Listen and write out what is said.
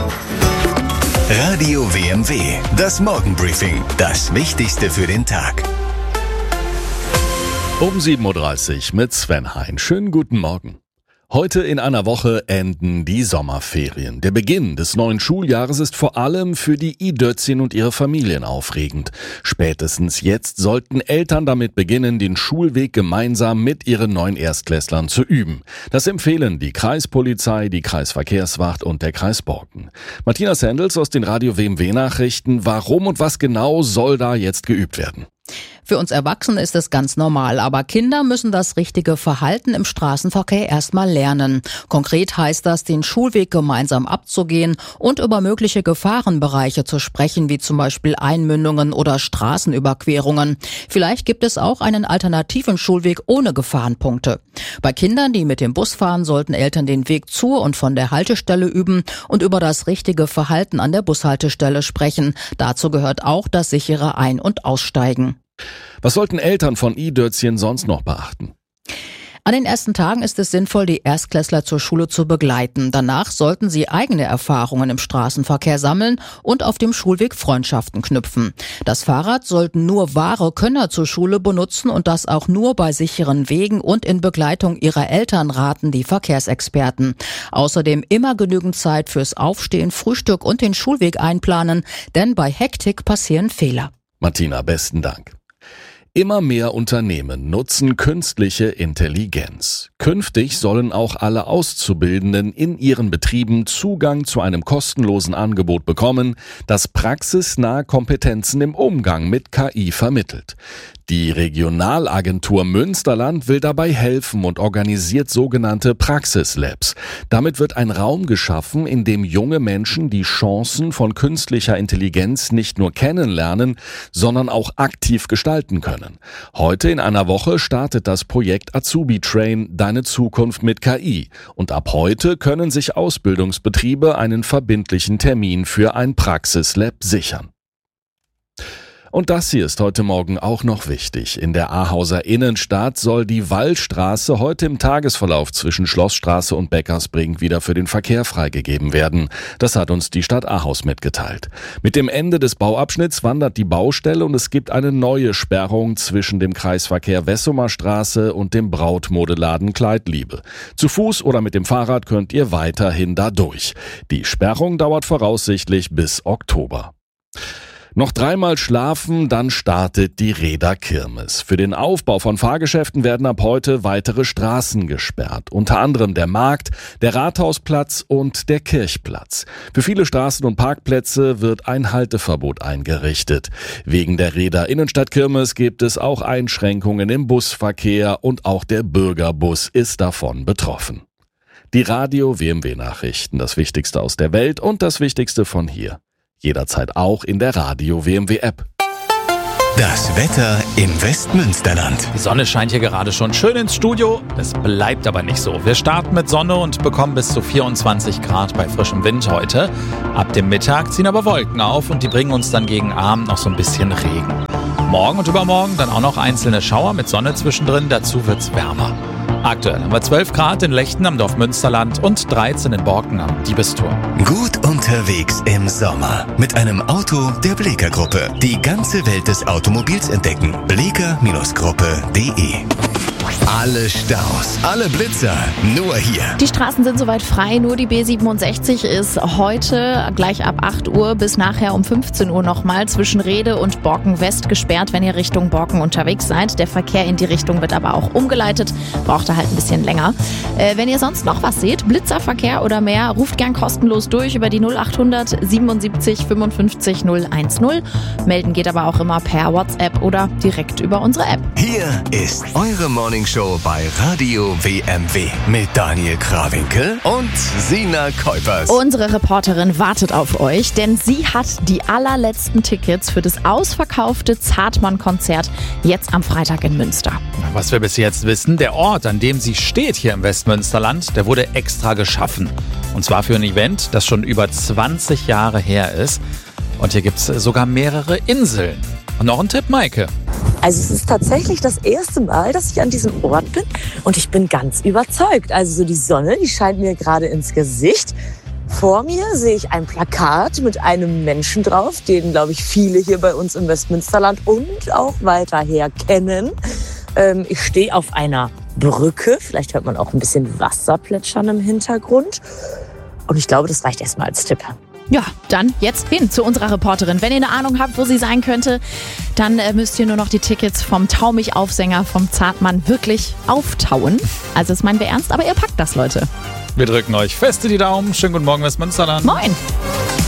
Radio WMW, das Morgenbriefing, das Wichtigste für den Tag. Um 7.30 Uhr mit Sven Hein. Schönen guten Morgen. Heute in einer Woche enden die Sommerferien. Der Beginn des neuen Schuljahres ist vor allem für die i-Dötzchen und ihre Familien aufregend. Spätestens jetzt sollten Eltern damit beginnen, den Schulweg gemeinsam mit ihren neuen Erstklässlern zu üben. Das empfehlen die Kreispolizei, die Kreisverkehrswacht und der Kreis Borken. Martina Sandels aus den Radio WMW Nachrichten. Warum und was genau soll da jetzt geübt werden? Für uns Erwachsene ist es ganz normal, aber Kinder müssen das richtige Verhalten im Straßenverkehr erstmal lernen. Konkret heißt das, den Schulweg gemeinsam abzugehen und über mögliche Gefahrenbereiche zu sprechen, wie zum Beispiel Einmündungen oder Straßenüberquerungen. Vielleicht gibt es auch einen alternativen Schulweg ohne Gefahrenpunkte. Bei Kindern, die mit dem Bus fahren, sollten Eltern den Weg zur und von der Haltestelle üben und über das richtige Verhalten an der Bushaltestelle sprechen. Dazu gehört auch das sichere Ein- und Aussteigen. Was sollten Eltern von i-Dötzchen sonst noch beachten? An den ersten Tagen ist es sinnvoll, die Erstklässler zur Schule zu begleiten. Danach sollten sie eigene Erfahrungen im Straßenverkehr sammeln und auf dem Schulweg Freundschaften knüpfen. Das Fahrrad sollten nur wahre Könner zur Schule benutzen und das auch nur bei sicheren Wegen und in Begleitung ihrer Eltern, raten die Verkehrsexperten. Außerdem immer genügend Zeit fürs Aufstehen, Frühstück und den Schulweg einplanen, denn bei Hektik passieren Fehler. Martina, besten Dank. Immer mehr Unternehmen nutzen künstliche Intelligenz. Künftig sollen auch alle Auszubildenden in ihren Betrieben Zugang zu einem kostenlosen Angebot bekommen, das praxisnahe Kompetenzen im Umgang mit KI vermittelt. Die Regionalagentur Münsterland will dabei helfen und organisiert sogenannte Praxislabs. Damit wird ein Raum geschaffen, in dem junge Menschen die Chancen von künstlicher Intelligenz nicht nur kennenlernen, sondern auch aktiv gestalten können. Heute in einer Woche startet das Projekt Azubi Train, deine Zukunft mit KI. Und ab heute können sich Ausbildungsbetriebe einen verbindlichen Termin für ein Praxislab sichern. Und das hier ist heute Morgen auch noch wichtig. In der Ahauser Innenstadt soll die Wallstraße heute im Tagesverlauf zwischen Schlossstraße und Beckersbrink wieder für den Verkehr freigegeben werden. Das hat uns die Stadt Ahaus mitgeteilt. Mit dem Ende des Bauabschnitts wandert die Baustelle und es gibt eine neue Sperrung zwischen dem Kreisverkehr Wessumer Straße und dem Brautmodeladen Kleidliebe. Zu Fuß oder mit dem Fahrrad könnt ihr weiterhin da durch. Die Sperrung dauert voraussichtlich bis Oktober. Noch 3-mal schlafen, dann startet die Räderkirmes. Für den Aufbau von Fahrgeschäften werden ab heute weitere Straßen gesperrt. Unter anderem der Markt, der Rathausplatz und der Kirchplatz. Für viele Straßen und Parkplätze wird ein Halteverbot eingerichtet. Wegen der Räder-Innenstadtkirmes gibt es auch Einschränkungen im Busverkehr und auch der Bürgerbus ist davon betroffen. Die Radio WMW Nachrichten, das Wichtigste aus der Welt und das Wichtigste von hier. Jederzeit auch in der Radio WMW App. Das Wetter im Westmünsterland. Die Sonne scheint hier gerade schon schön ins Studio. Es bleibt aber nicht so. Wir starten mit Sonne und bekommen bis zu 24 Grad bei frischem Wind heute. Ab dem Mittag ziehen aber Wolken auf und die bringen uns dann gegen Abend noch so ein bisschen Regen. Morgen und übermorgen dann auch noch einzelne Schauer mit Sonne zwischendrin. Dazu wird's wärmer. Aktuell haben wir 12 Grad in Lechten am Dorf Münsterland und 13 in Borken am Diebesturm. Gut unterwegs im Sommer mit einem Auto der Bleeker Gruppe. Die ganze Welt des Automobils entdecken. bleeker-gruppe.de. Alle Staus, alle Blitzer, nur hier. Die Straßen sind soweit frei, nur die B67 ist heute gleich ab 8 Uhr bis nachher um 15 Uhr nochmal zwischen Rhede und Borken West gesperrt, wenn ihr Richtung Borken unterwegs seid. Der Verkehr in die Richtung wird aber auch umgeleitet, braucht da halt ein bisschen länger. Wenn ihr sonst noch was seht, Blitzerverkehr oder mehr, ruft gern kostenlos durch über die 0800 77 55 010. Melden geht aber auch immer per WhatsApp oder direkt über unsere App. Hier ist eure Morningshow bei Radio WMW mit Daniel Krawinkel und Sina Kuipers. Unsere Reporterin wartet auf euch, denn sie hat die allerletzten Tickets für das ausverkaufte Zartmann-Konzert jetzt am Freitag in Münster. Was wir bis jetzt wissen, der Ort, an dem sie steht hier im Westmünsterland, der wurde extra geschaffen. Und zwar für ein Event, das schon über 20 Jahre her ist. Und hier gibt es sogar mehrere Inseln. Und noch ein Tipp, Maike. Also es ist tatsächlich das erste Mal, dass ich an diesem Ort bin und ich bin ganz überzeugt. Also so die Sonne, die scheint mir gerade ins Gesicht. Vor mir sehe ich ein Plakat mit einem Menschen drauf, den, glaube ich, viele hier bei uns im Westmünsterland und auch weiterher kennen. Ich stehe auf einer Brücke. Vielleicht hört man auch ein bisschen Wasser plätschern im Hintergrund. Und ich glaube, das reicht erstmal als Tipp. Ja, dann jetzt hin zu unserer Reporterin. Wenn ihr eine Ahnung habt, wo sie sein könnte, dann müsst ihr nur noch die Tickets vom Taumig-Aufsänger vom Zartmann wirklich auftauen. Also das meinen wir ernst, aber ihr packt das, Leute. Wir drücken euch feste die Daumen. Schönen guten Morgen, Westmünsterland. Moin!